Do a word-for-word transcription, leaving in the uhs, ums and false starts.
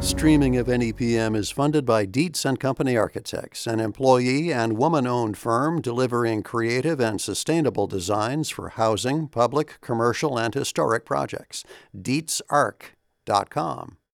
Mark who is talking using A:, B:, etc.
A: Streaming of N E P M is funded by Dietz and Company Architects, an employee and woman-owned firm delivering creative and sustainable designs for housing, public, commercial, and historic projects. Dietz Arch dot com.